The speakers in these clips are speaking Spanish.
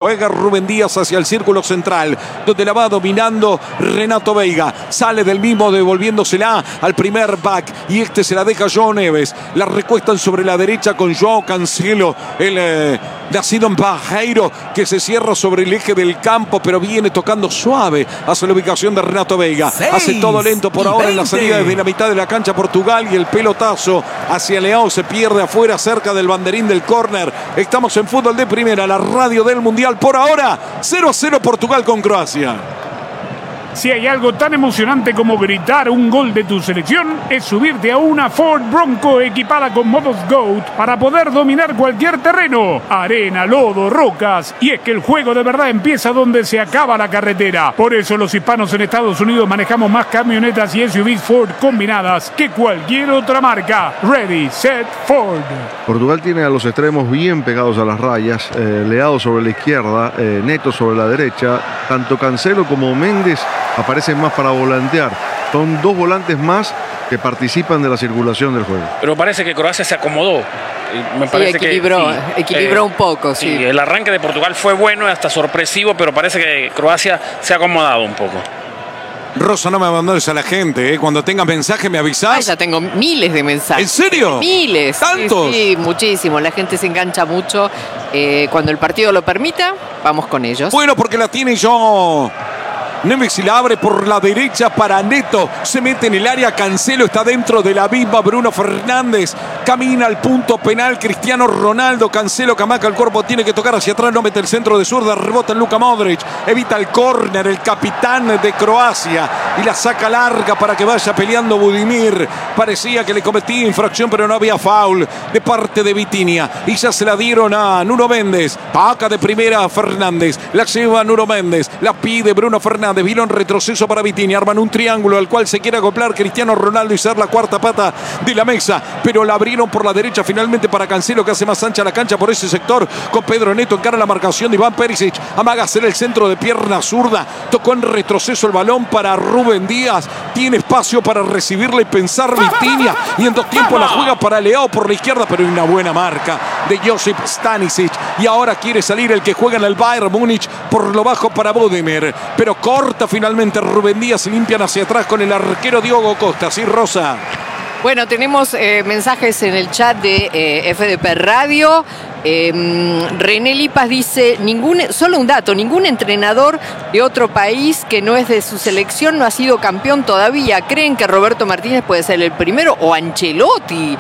Juega Rubén Díaz hacia el círculo central, donde la va dominando Renato Veiga. Sale del mismo devolviéndosela al primer back. Y este se la deja João Neves. La recuestan sobre la derecha con João Cancelo. El nacido en Barreiro, que se cierra sobre el eje del campo, pero viene tocando suave hacia la ubicación de Renato Veiga. Hace todo lento por ahora 20. En la salida desde la mitad de la cancha Portugal, y el pelotazo hacia Leao se pierde afuera cerca del banderín del córner. Estamos en Fútbol de Primera, la radio del Mundial. Por ahora 0-0 Portugal con Croacia. Si hay algo tan emocionante como gritar un gol de tu selección, es subirte a una Ford Bronco equipada con modos GOAT para poder dominar cualquier terreno, arena, lodo, rocas. Y es que el juego de verdad empieza donde se acaba la carretera. Por eso los hispanos en Estados Unidos manejamos más camionetas y SUVs Ford combinadas que cualquier otra marca. Ready, set, Ford. Portugal tiene a los extremos bien pegados a las rayas, Leao sobre la izquierda, Neto sobre la derecha. Tanto Cancelo como Méndez aparecen más para volantear. Son dos volantes más que participan de la circulación del juego. Pero parece que Croacia se acomodó. Me parece equilibró un poco. Sí, el arranque de Portugal fue bueno, hasta sorpresivo, pero parece que Croacia se ha acomodado un poco. Rosa, no me abandones a la gente, ¿eh? Cuando tengas mensaje me avisás. Ay, ya tengo miles de mensajes. ¿En serio? Miles. ¿Tantos? Sí, muchísimo. La gente se engancha mucho. Cuando el partido lo permita, vamos con ellos. Bueno, porque la tiene yo. Neves y la abre por la derecha para Neto. Se mete en el área. Cancelo está dentro de la misma. Bruno Fernández camina al punto penal. Cristiano Ronaldo. Cancelo que amaca el cuerpo. Tiene que tocar hacia atrás. No mete el centro de zurda. Rebota en Luka Modric. Evita el córner. El capitán de Croacia. Y la saca larga para que vaya peleando Budimir. Parecía que le cometía infracción, pero no había foul de parte de Vitinha. Y ya se la dieron a Nuno Méndez. Paca de primera Fernández. La lleva Nuno Méndez. La pide Bruno Fernández. Vino en retroceso para Vitinha. Arman un triángulo al cual se quiere acoplar Cristiano Ronaldo y ser la cuarta pata de la mesa. Pero la abrieron por la derecha finalmente para Cancelo, que hace más ancha la cancha por ese sector. Con Pedro Neto encara la marcación de Iván Perisic. Amaga hacer el centro de pierna zurda. Tocó en retroceso el balón para Rubén Díaz. Tiene espacio para recibirla y pensar Vitinha. Y en dos tiempos la juega para Leao por la izquierda. Pero hay una buena marca de Josip Stanisic. Y ahora quiere salir el que juega en el Bayern Múnich por lo bajo para Budimir. Pero corta finalmente Rubén Díaz. Se limpian hacia atrás con el arquero Diogo Costa. Sí, Rosa. Bueno, tenemos mensajes en el chat de FDP Radio. René Lipas dice, solo un dato, ningún entrenador de otro país que no es de su selección no ha sido campeón todavía. ¿Creen que Roberto Martínez puede ser el primero o Ancelotti?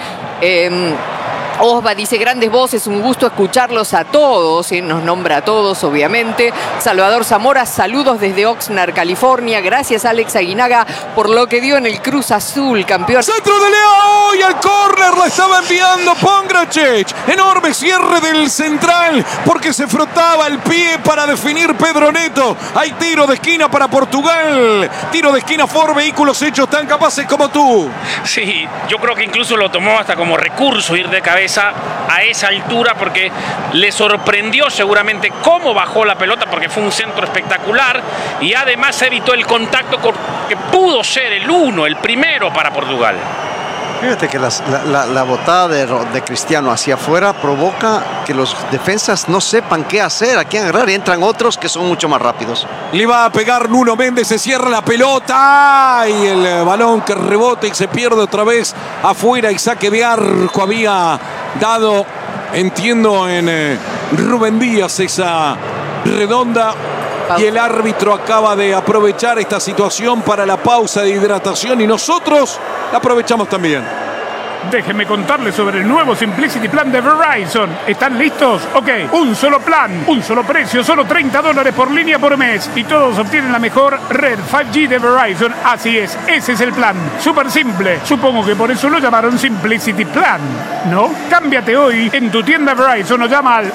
Osva dice, grandes voces, un gusto escucharlos a todos, nos nombra a todos, obviamente. Salvador Zamora, saludos desde Oxnard, California. Gracias, Alex Aguinaga, por lo que dio en el Cruz Azul, campeón. Centro de Leao y al córner la estaba enviando Pongracic. Enorme cierre del central, porque se frotaba el pie para definir Pedro Neto. Hay tiro de esquina para Portugal. Tiro de esquina, Ford Vehículos Hechos, tan capaces como tú. Sí, yo creo que incluso lo tomó hasta como recurso ir de cabeza a esa altura, porque le sorprendió seguramente cómo bajó la pelota, porque fue un centro espectacular y además evitó el contacto que pudo ser el primero para Portugal. Fíjate que la botada de Cristiano hacia afuera provoca que los defensas no sepan qué hacer, a quién agarrar, y entran otros que son mucho más rápidos. Le va a pegar Nuno Méndez, se cierra la pelota y el balón que rebota y se pierde otra vez afuera, y saque de arco había dado, entiendo, en Rubén Díaz esa redonda. Y el árbitro acaba de aprovechar esta situación para la pausa de hidratación y nosotros la aprovechamos también. Déjenme contarles sobre el nuevo Simplicity Plan de Verizon. ¿Están listos? Ok, un solo plan, un solo precio, solo $30 por línea por mes. Y todos obtienen la mejor red 5G de Verizon. Así es, ese es el plan. Súper simple. Supongo que por eso lo llamaron Simplicity Plan, ¿no? Cámbiate hoy en tu tienda Verizon o llama al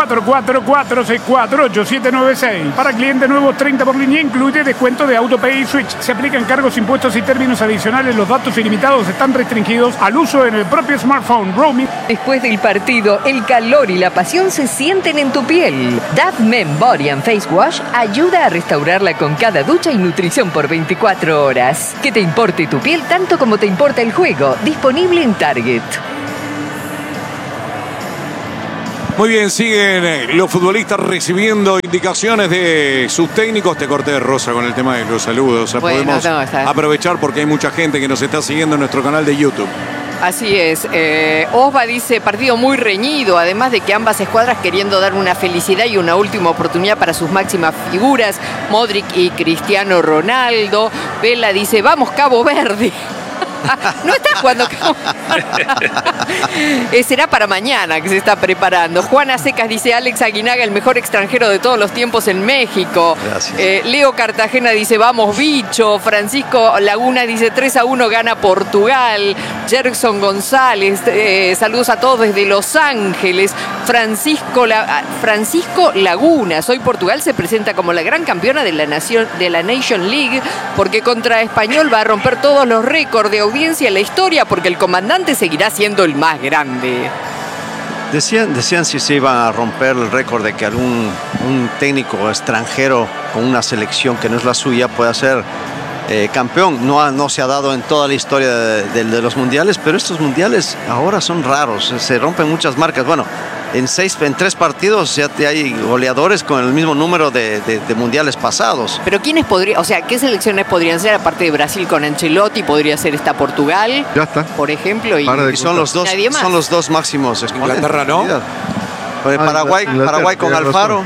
844-464-8796. Para clientes nuevos, 30 por línea, incluye descuento de AutoPay y Switch. Se aplican cargos, impuestos y términos adicionales. Los datos ilimitados están restringidos al uso en el propio smartphone. Roaming. Después del partido, el calor y la pasión se sienten en tu piel. Dove Men Body and Face Wash ayuda a restaurarla con cada ducha y nutrición por 24 horas. Que te importe tu piel tanto como te importa el juego. Disponible en Target. Muy bien, siguen los futbolistas recibiendo indicaciones de sus técnicos. Te corté, Rosa, con el tema de los saludos. O sea, Bueno, podemos no, está. aprovechar porque hay mucha gente que nos está siguiendo en nuestro canal de YouTube. Así es. Osva dice, partido muy reñido, además de que ambas escuadras queriendo dar una felicidad y una última oportunidad para sus máximas figuras, Modric y Cristiano Ronaldo. Vela dice, vamos Cabo Verde. No está jugando Cabo será para mañana que se está preparando. Juana Secas dice, Alex Aguinaga, el mejor extranjero de todos los tiempos en México. Gracias. Leo Cartagena dice, vamos bicho. Francisco Laguna dice, 3-1 gana Portugal. Jerson González, saludos a todos desde Los Ángeles. Francisco Laguna, hoy Portugal se presenta como la gran campeona de la Nation League, porque contra Español va a romper todos los récords de audiencia en la historia, porque el comandante seguirá siendo el más grande. Decían si se iban a romper el récord de que un técnico extranjero con una selección que no es la suya pueda ser campeón. No se ha dado en toda la historia de los mundiales, pero estos mundiales ahora son raros, se rompen muchas marcas. Bueno, en 3 partidos ya hay goleadores con el mismo número de mundiales pasados. Pero ¿quiénes podrían, o sea, qué selecciones podrían ser aparte de Brasil con Ancelotti? Podría ser esta Portugal, Ya está. por ejemplo, y Son los dos máximos exponentes. Inglaterra, ¿no? Paraguay con tienes Alfaro.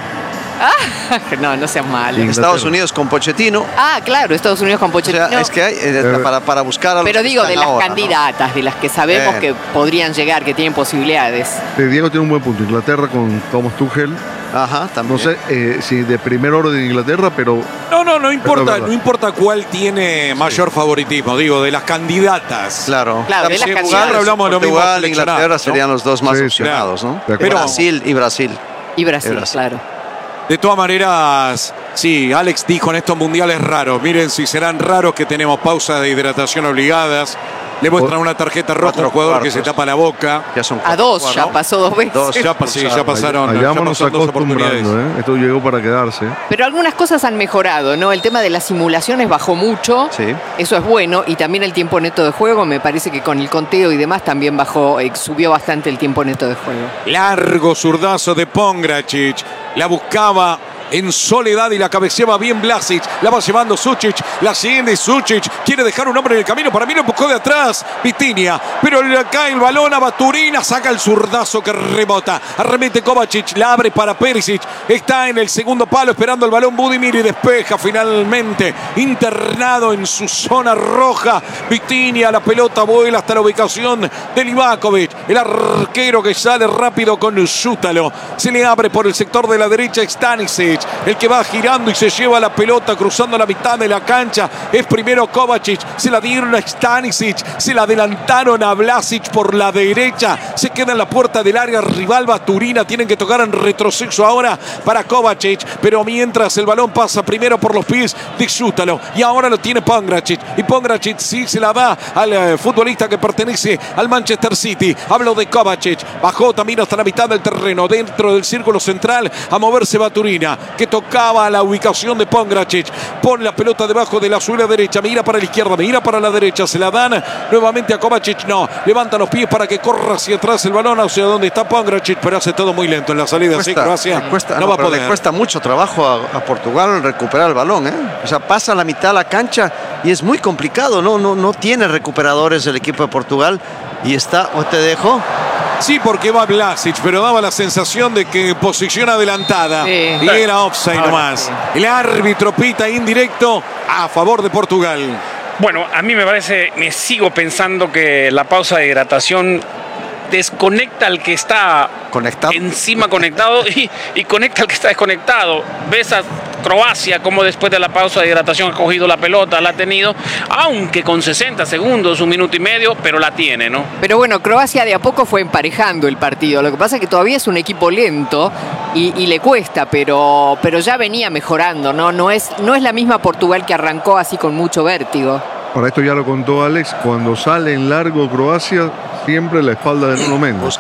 no seas mal. Inglaterra. Estados Unidos con Pochettino. Claro, Estados Unidos con O Pochettino. sea, es que hay para buscar a los Pero que digo, están de las ahora, ¿no? candidatas, de las que sabemos Bien. que podrían llegar, que tienen posibilidades. Diego tiene un buen punto. Inglaterra con Thomas Tuchel. Ajá, también. No sé si de primer orden de Inglaterra, pero No importa, verdad. no importa cuál tiene mayor favoritismo, digo, de las candidatas. Claro. Claro, de las Portugal, candidatas. hablamos de lo mismo. Portugal, seleccionados, Inglaterra ¿no? serían los dos más Sí, opcionados, ¿no? De acuerdo. Pero- Brasil. Y Brasil, Brasil. claro. De todas maneras, sí, Alex dijo en estos mundiales raros. Miren si serán raros que tenemos pausas de hidratación obligadas. Le muestran una tarjeta roja a un jugador que se tapa la boca. Ya son A 2 cuatro, ya ¿no? pasó 2 veces. Dos. Ya pasaron. allá ya vámonos pasaron 2 oportunidades. acostumbrando. Esto llegó para quedarse. Pero algunas cosas han mejorado, ¿no? El tema de las simulaciones bajó mucho. Sí. Eso es bueno. Y también el tiempo neto de juego, me parece que con el conteo y demás también bajó, subió bastante el tiempo neto de juego. Largo zurdazo de Pongracic. La buscaba en soledad y la cabeceaba bien Vlasic. La va llevando Sučić. La siguiente Sučić. Quiere dejar un hombre en el camino. Para mí lo buscó de atrás Vitinha. Pero le cae el balón a Baturina. Saca el zurdazo que rebota. Arremete Kovacic. La abre para Perisic. Está en el segundo palo esperando el balón Budimir y despeja finalmente. Internado en su zona roja. Vitinha. La pelota vuela hasta la ubicación de Livakovic. El arquero que sale rápido con Zútalo. Se le abre por el sector de la derecha Stanisic. El que va girando y se lleva la pelota cruzando la mitad de la cancha es primero Kovacic. Se la dieron a Stanisic. Se la adelantaron a Vlasic por la derecha. Se queda en la puerta del área rival Baturina. Tienen que tocar en retroceso ahora para Kovacic. Pero mientras el balón pasa primero por los pies de Zútalo. Y ahora lo tiene Pongracic. Y Pongracic sí se la da al futbolista que pertenece al Manchester City. Hablo de Kovacic. Bajó también hasta la mitad del terreno. Dentro del círculo central a moverse Baturina, que tocaba la ubicación de Pongracic. Pone la pelota debajo de la suela derecha. Mira para la izquierda, mira para la derecha. Se la dan nuevamente a Kovacic. No, levanta los pies para que corra hacia atrás el balón hacia donde está Pongracic, pero hace todo muy lento en la salida. Sí, Croacia no va a poder. Le cuesta mucho trabajo a Portugal recuperar el balón, ¿eh? O sea, pasa la mitad de la cancha y es muy complicado. No tiene recuperadores el equipo de Portugal. Y está, o te dejo. Sí, porque va Vlasic, pero daba la sensación de que en posición adelantada. Sí. Y era offside nomás. El árbitro pita indirecto a favor de Portugal. Bueno, a mí me sigo pensando que la pausa de hidratación desconecta al que está Conectado. encima conectado y conecta al que está desconectado. Ves a Croacia como después de la pausa de hidratación ha cogido la pelota, la ha tenido, aunque con 60 segundos, 1 minuto y medio, pero la tiene, ¿no? Pero bueno, Croacia de a poco fue emparejando el partido. Lo que pasa es que todavía es un equipo lento y le cuesta, pero ya venía mejorando, ¿no? No es la misma Portugal que arrancó así con mucho vértigo. Para esto ya lo contó Alex. Cuando sale en largo Croacia, siempre la espalda de Nuno Mendes.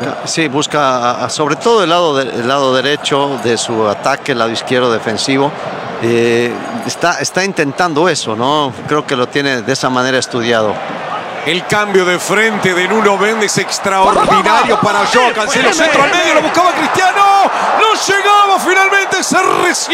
Busca sobre todo el lado derecho de su ataque, el lado izquierdo defensivo. Está intentando eso, ¿no? Creo que lo tiene de esa manera estudiado. El cambio de frente de Nuno Méndez extraordinario para Joao Cancelo. Centro al medio, lo buscaba Cristiano. No llegaba, finalmente se recibe.